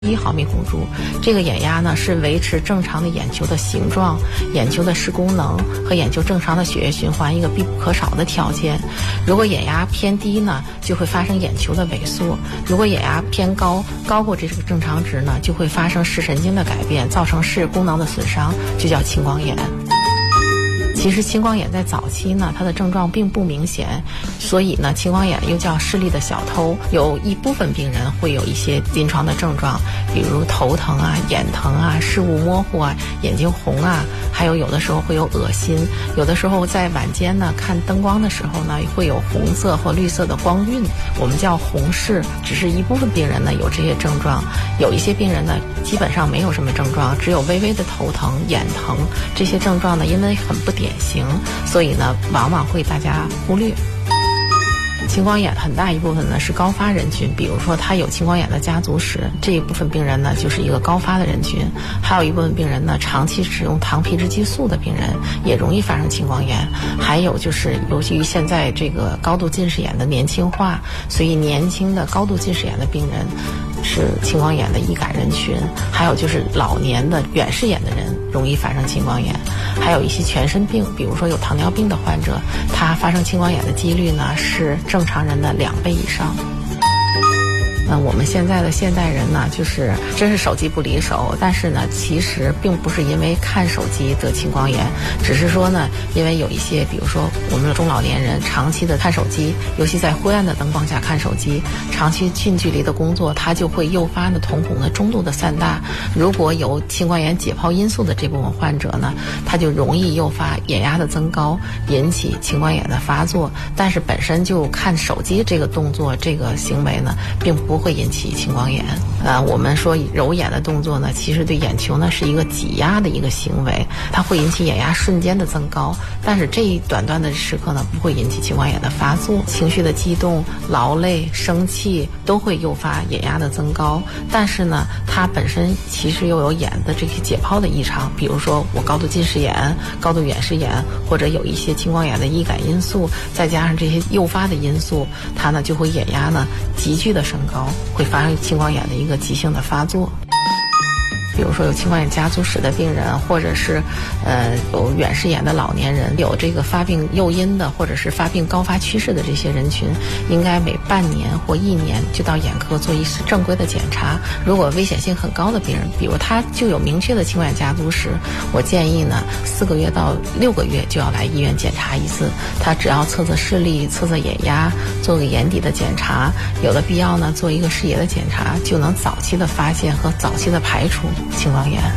1毫米汞柱。这个眼压呢是维持正常的眼球的形状、眼球的视功能和眼球正常的血液循环一个必不可少的条件。如果眼压偏低呢，就会发生眼球的萎缩；如果眼压偏高，高过这个正常值呢，就会发生视神经的改变，造成视功能的损伤，就叫青光眼。其实青光眼在早期呢，它的症状并不明显，所以呢，青光眼又叫视力的小偷。有一部分病人会有一些临床的症状，比如头疼啊、眼疼啊、视物模糊啊、眼睛红啊，还有的时候会有恶心。有的时候在晚间呢，看灯光的时候呢，会有红色或绿色的光晕，我们叫红视。只是一部分病人呢有这些症状，有一些病人呢基本上没有什么症状，只有微微的头疼、眼疼。这些症状呢，因为很不典型，所以呢，往往会大家忽略。青光眼很大一部分呢是高发人群，比如说他有青光眼的家族史，这一部分病人呢就是一个高发的人群。还有一部分病人呢，长期使用糖皮质激素的病人也容易发生青光眼。还有就是由于现在这个高度近视眼的年轻化，所以年轻的高度近视眼的病人是青光眼的易感人群。还有就是老年的远视眼的人容易发生青光眼。还有一些全身病，比如说有糖尿病的患者，他发生青光眼的几率呢是正常人的2倍以上。我们现在的现代人呢，就是真是手机不离手，但是呢，其实并不是因为看手机得青光眼，只是说呢，因为有一些，比如说我们的中老年人长期的看手机，尤其在灰暗的灯光下看手机，长期近距离的工作，它就会诱发呢瞳孔的中度的散大。如果有青光眼解剖因素的这部分患者呢，他就容易诱发眼压的增高，引起青光眼的发作。但是本身就看手机这个动作、这个行为呢，并不会引起青光眼。我们说揉眼的动作呢，其实对眼球呢是一个挤压的一个行为，它会引起眼压瞬间的增高，但是这一短暂的时刻呢，不会引起青光眼的发作。情绪的激动、劳累、生气都会诱发眼压的增高，但是呢，它本身其实又有眼的这些解剖的异常，比如说我高度近视眼、高度远视眼，或者有一些青光眼的易感因素，再加上这些诱发的因素，它呢就会眼压呢急剧的升高，会发生青光眼的一个急性的发作。比如说有青光眼家族史的病人，或者是有远视眼的老年人，有这个发病诱因的，或者是发病高发趋势的这些人群，应该每半年或1年就到眼科做一次正规的检查。如果危险性很高的病人，比如他就有明确的青光眼家族史，我建议呢4个月到6个月就要来医院检查一次。他只要测测视力、测测眼压，做个眼底的检查，有的必要呢做一个视野的检查，就能早期的发现和早期的排除青光眼。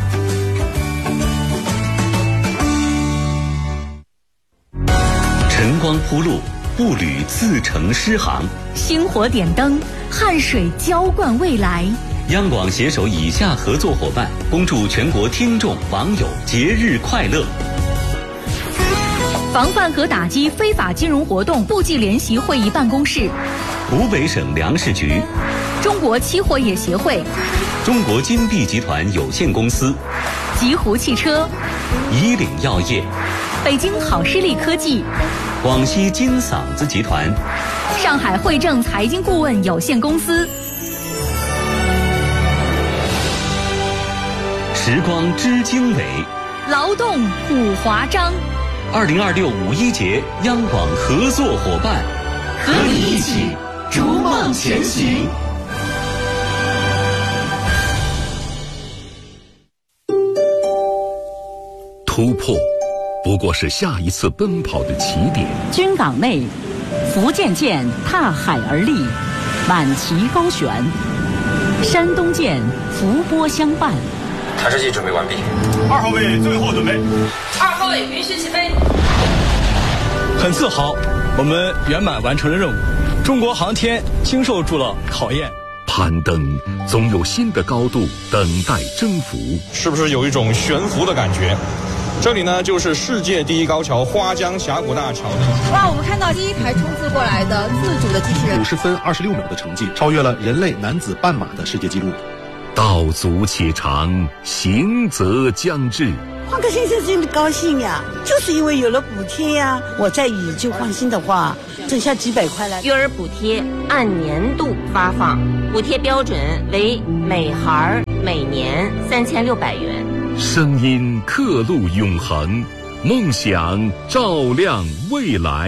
晨光铺路，步履自成诗行； 星火点灯，汗水浇灌未来。 央广携手以下合作伙伴，恭祝全国听众网友节日快乐。 防范和打击非法金融活动部际联席会议办公室， 湖北省粮食局， 中国期货业协会， 中国金碧集团有限公司， 极狐汽车， 以岭药业， 北京好视力科技， 广西金嗓子集团， 上海汇正财经顾问有限公司。 时光知经纬， 劳动五华章。 2026五一节央广合作伙伴， 和你一起逐梦前行。 突破不过是下一次奔跑的起点。 军港内，福建舰踏海而立，满旗高悬；山东舰伏波相伴。 台式机准备完毕 ，2号位最后准备 ，2号位允许起飞。 很自豪，我们圆满完成了任务，中国航天经受住了考验。 攀登总有新的高度等待征服， 是不是有一种悬浮的感觉？这里呢，就是世界第一高桥花江峡谷大桥的。 哇，我们看到第一台冲刺过来的自主的机器人 ，50分26秒的成绩，超越了人类男子半马的世界纪录。 道阻且长，行则将至。 换个先生真的高兴呀，就是因为有了补贴呀。我在宇宙放心的话， 挣下几百块来。 育儿补贴按年度发放，补贴标准为每孩每年3600元。 声音刻录永恒，梦想照亮未来。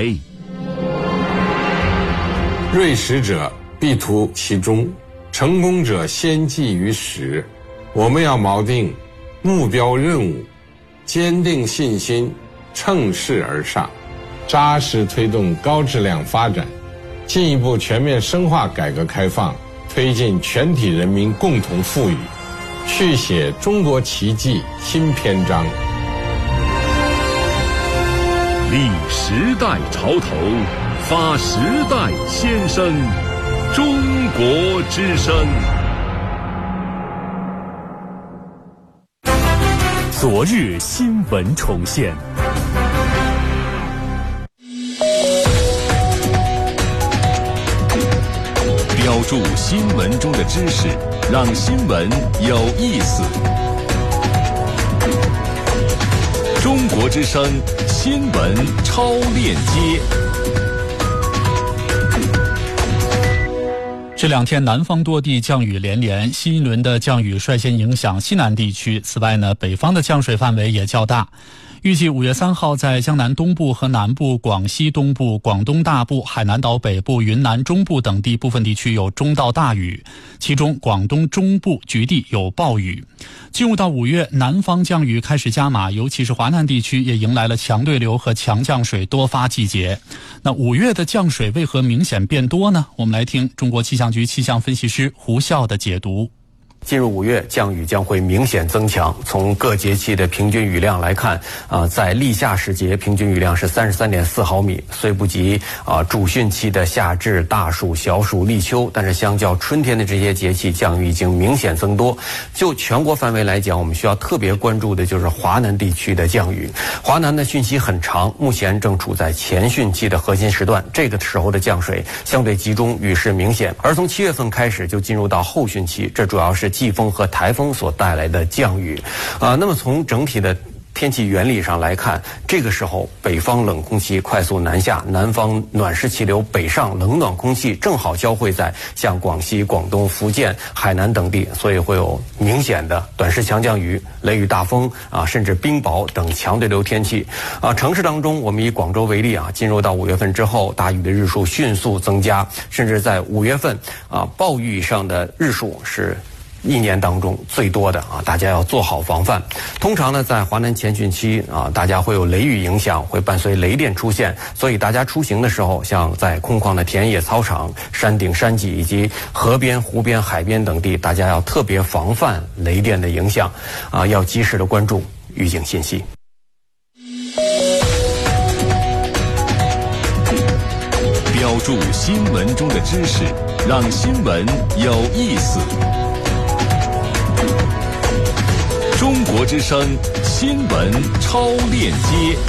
锐识者必图其中，成功者先记于始。我们要锚定目标任务，坚定信心，乘势而上，扎实推动高质量发展，进一步全面深化改革开放，推进全体人民共同富裕，续写中国奇迹新篇章。 立时代潮头，发时代先声，中国之声。 昨日新闻重现， 标注新闻中的知识，让新闻有意思。中国之声新闻超链接。 这2天南方多地降雨连连，新一轮的降雨率先影响西南地区。此外呢，北方的降水范围也较大。预计5月3号在江南东部和南部、广西东部、广东大部、海南岛北部、云南中部等地部分地区有中到大雨，其中广东中部局地有暴雨。进入到5月，南方降雨开始加码，尤其是华南地区也迎来了强对流和强降水多发季节。那5月的降水为何明显变多呢？我们来听中国气象局气象分析师胡笑的解读。 进入5月，降雨将会明显增强。从各节气的平均雨量来看，在立夏时节平均雨量是33.4毫米，虽不及主汛期的夏至、大暑、小暑、立秋，但是相较春天的这些节气，降雨已经明显增多。就全国范围来讲，我们需要特别关注的就是华南地区的降雨。华南的汛期很长，目前正处在前汛期的核心时段，这个时候的降水相对集中，雨势明显。而从7月份开始就进入到后汛期，这主要是季风和台风所带来的降雨。那么从整体的天气原理上来看，这个时候北方冷空气快速南下，南方暖湿气流北上，冷暖空气正好交汇在像广西、广东、福建、海南等地，所以会有明显的短时强降雨、雷雨大风甚至冰雹等强对流天气。城市当中，我们以广州为例进入到5月份之后，大雨的日数迅速增加，甚至在5月份暴雨以上的日数是1年当中最多的大家要做好防范。通常呢，在华南前汛期大家会有雷雨影响，会伴随雷电出现，所以大家出行的时候，像在空旷的田野、操场、山顶、山脊以及河边、湖边、海边等地，大家要特别防范雷电的影响要及时的关注预警信息。 标注新闻中的知识，让新闻有意思。中国之声新闻超链接。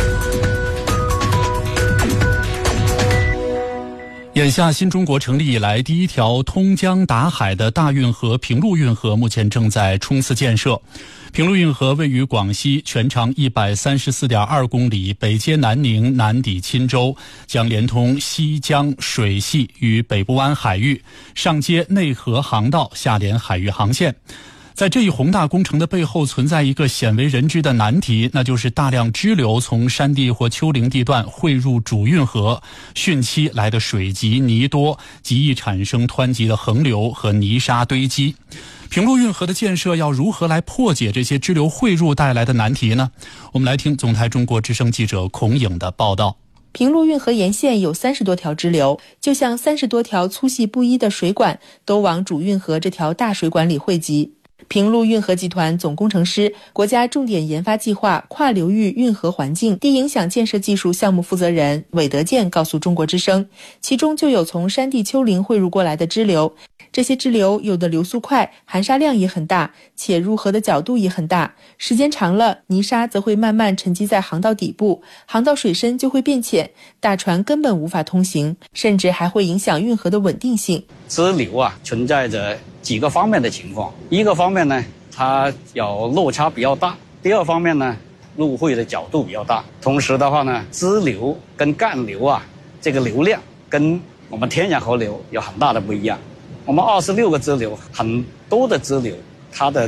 眼下，新中国成立以来第一条通江达海的大运河平陆运河目前正在冲刺建设。平陆运河位于广西，全长134.2公里，北接南宁，南抵钦州，将连通西江水系与北部湾海域，上接内河航道，下连海域航线。在这一宏大工程的背后，存在一个鲜为人知的难题，那就是大量支流从山地或丘陵地段汇入主运河，汛期来的水急泥多，极易产生湍急的横流和泥沙堆积。平陆运河的建设要如何来破解这些支流汇入带来的难题呢？我们来听总台中国之声记者孔颖的报道。 平陆运河沿线有30多条支流，就像30多条粗细不一的水管，都往主运河这条大水管里汇集。平陆运河集团总工程师、国家重点研发计划跨流域运河环境低影响建设技术项目负责人韦德健告诉中国之声，其中就有从山地丘陵汇入过来的支流，这些支流有的流速快，含沙量也很大，且入河的角度也很大，时间长了，泥沙则会慢慢沉积在航道底部，航道水深就会变浅，大船根本无法通行，甚至还会影响运河的稳定性。 支流存在着几个方面的情况，一个方面呢，它有落差比较大；第二方面呢，入汇的角度比较大。同时的话呢，支流跟干流这个流量跟我们天然河流有很大的不一样。我们26个支流，很多的支流，它的